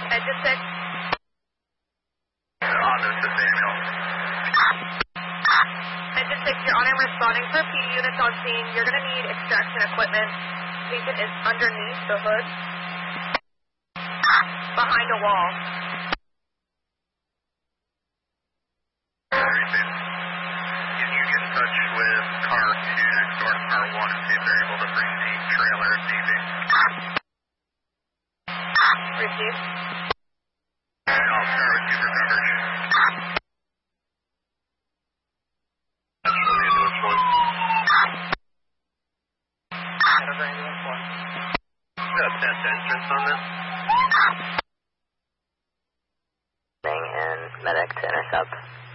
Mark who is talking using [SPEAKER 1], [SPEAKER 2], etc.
[SPEAKER 1] Engine 6.
[SPEAKER 2] This is Daniel.
[SPEAKER 1] Engine 6, you're on and responding for PD units on scene. You're going to need extraction equipment. Patient is underneath the hood, behind a wall.
[SPEAKER 2] Can you get in touch with car 2 next door to car 1 and see if they're able to bring the trailer if need be?
[SPEAKER 1] Received.
[SPEAKER 2] I'll start with you for coverage. That's for the ambulance 1.
[SPEAKER 1] Over ambulance 1.
[SPEAKER 2] Got test entrance on this.
[SPEAKER 3] And medic to intercept.